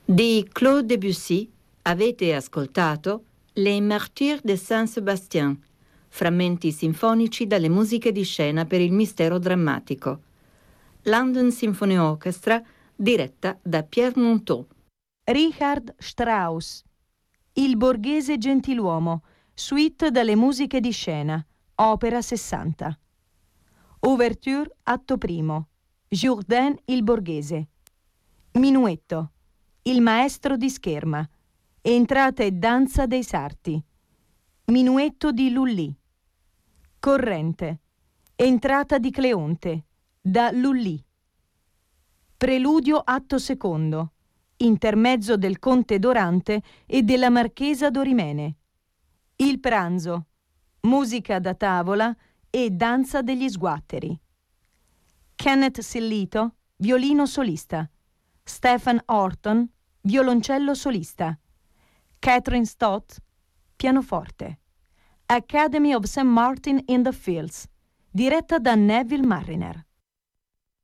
Di Claude Debussy avete ascoltato Les Martyrs de Saint-Sébastien, frammenti sinfonici dalle musiche di scena per il mistero drammatico. London Symphony Orchestra, diretta da Pierre Monteau. Richard Strauss, Il borghese gentiluomo, suite dalle musiche di scena, opera 60. Ouverture, atto primo, Jourdain il borghese. Minuetto, Il maestro di scherma, Entrata e danza dei sarti. Minuetto di Lully. Corrente, Entrata di Cleonte, da Lully. Preludio, atto secondo, Intermezzo del conte Dorante e della marchesa Dorimene. Il pranzo, musica da tavola e danza degli sguatteri. Kenneth Sillito, violino solista. Stephen Horton, violoncello solista. Catherine Stott, pianoforte. Academy of St. Martin in the Fields, diretta da Neville Marriner.